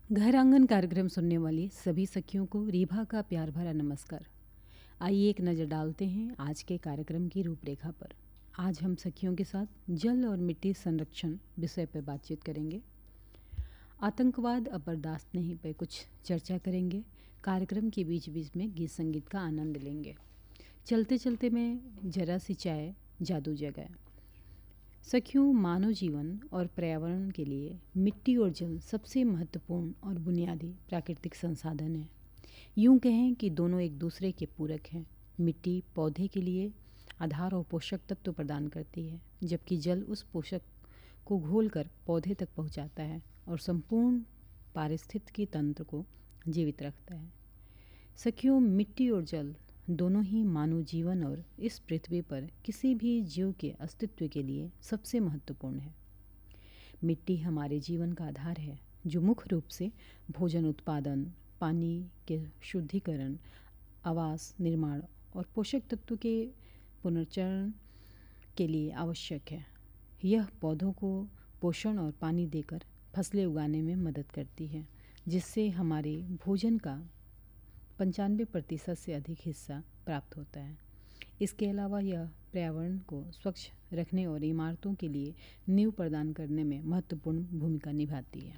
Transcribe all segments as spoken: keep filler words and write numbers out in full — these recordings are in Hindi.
घर आंगन कार्यक्रम सुनने वाली सभी सखियों को रीभा का प्यार भरा नमस्कार। आइए एक नज़र डालते हैं आज के कार्यक्रम की रूपरेखा पर। आज हम सखियों के साथ जल और मिट्टी संरक्षण विषय पर बातचीत करेंगे। आतंकवाद अब बर्दाश्त नहीं पे कुछ चर्चा करेंगे। कार्यक्रम के बीच बीच में गीत संगीत का आनंद लेंगे। चलते चलते में जरा सी चाय जादू जगाए। सखियों, मानव जीवन और पर्यावरण के लिए मिट्टी और जल सबसे महत्वपूर्ण और बुनियादी प्राकृतिक संसाधन हैं। यूँ कहें कि दोनों एक दूसरे के पूरक हैं। मिट्टी पौधे के लिए आधार और पोषक तत्व प्रदान करती है, जबकि जल उस पोषक को घोलकर पौधे तक पहुंचाता है और संपूर्ण पारिस्थितिकी तंत्र को जीवित रखता है। सखियों, मिट्टी और जल दोनों ही मानव जीवन और इस पृथ्वी पर किसी भी जीव के अस्तित्व के लिए सबसे महत्वपूर्ण है। मिट्टी हमारे जीवन का आधार है, जो मुख्य रूप से भोजन उत्पादन, पानी के शुद्धिकरण, आवास निर्माण और पोषक तत्व के पुनर्चरण के लिए आवश्यक है। यह पौधों को पोषण और पानी देकर फसलें उगाने में मदद करती है, जिससे हमारे भोजन का पंचानवे प्रतिशत से अधिक हिस्सा प्राप्त होता है। इसके अलावा यह पर्यावरण को स्वच्छ रखने और इमारतों के लिए नींव प्रदान करने में महत्वपूर्ण भूमिका निभाती है।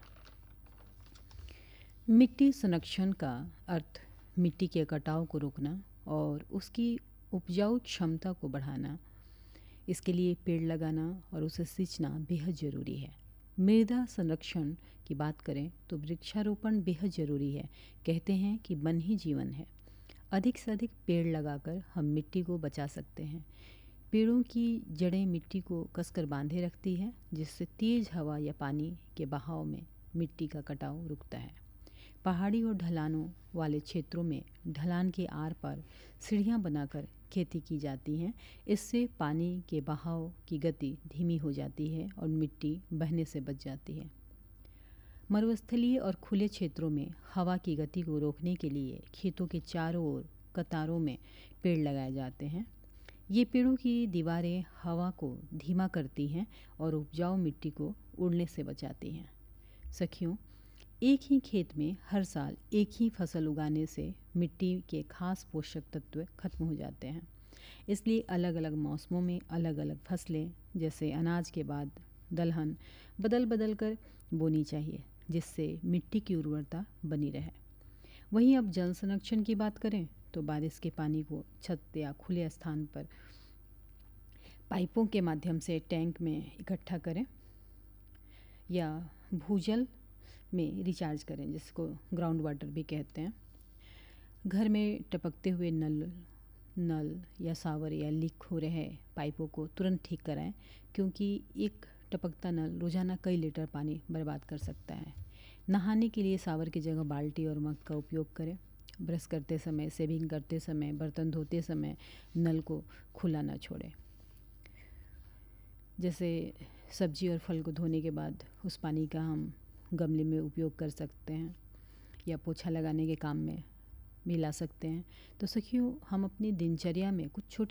मिट्टी संरक्षण का अर्थ मिट्टी के कटाव को रोकना और उसकी उपजाऊ क्षमता को बढ़ाना। इसके लिए पेड़ लगाना और उसे सींचना बेहद ज़रूरी है। मृदा संरक्षण की बात करें तो वृक्षारोपण बेहद ज़रूरी है। कहते हैं कि वन ही जीवन है। अधिक से अधिक पेड़ लगाकर हम मिट्टी को बचा सकते हैं। पेड़ों की जड़ें मिट्टी को कसकर बांधे रखती है, जिससे तेज़ हवा या पानी के बहाव में मिट्टी का कटाव रुकता है। पहाड़ी और ढलानों वाले क्षेत्रों में ढलान के आर पार सीढ़ियाँ बनाकर खेती की जाती हैं। इससे पानी के बहाव की गति धीमी हो जाती है और मिट्टी बहने से बच जाती है। मरुस्थलीय और खुले क्षेत्रों में हवा की गति को रोकने के लिए खेतों के चारों ओर कतारों में पेड़ लगाए जाते हैं। ये पेड़ों की दीवारें हवा को धीमा करती हैं और उपजाऊ मिट्टी को उड़ने से बचाती हैं। सखियों, एक ही खेत में हर साल एक ही फसल उगाने से मिट्टी के खास पोषक तत्व खत्म हो जाते हैं। इसलिए अलग अलग मौसमों में अलग अलग फसलें, जैसे अनाज के बाद दलहन, बदल बदल कर बोनी चाहिए, जिससे मिट्टी की उर्वरता बनी रहे। वहीं अब जल संरक्षण की बात करें तो बारिश के पानी को छत या खुले स्थान पर पाइपों के माध्यम से टैंक में इकट्ठा करें या भूजल में रिचार्ज करें, जिसको ग्राउंड वाटर भी कहते हैं। घर में टपकते हुए नल नल या शावर या लीक हो रहे पाइपों को तुरंत ठीक कराएं, क्योंकि एक टपकता नल रोज़ाना कई लीटर पानी बर्बाद कर सकता है। नहाने के लिए शावर की जगह बाल्टी और मग का उपयोग करें। ब्रश करते समय, शेविंग करते समय, बर्तन धोते समय नल को खुला ना छोड़ें। जैसे सब्जी और फल को धोने के बाद उस पानी का हम गमले में उपयोग कर सकते हैं या पोछा लगाने के काम में भी ला सकते हैं। तो सखियों, हम अपनी दिनचर्या में कुछ छोटे